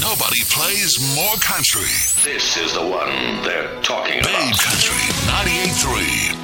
Nobody plays more country. This is the one they're talking about. Babe Country 98.3.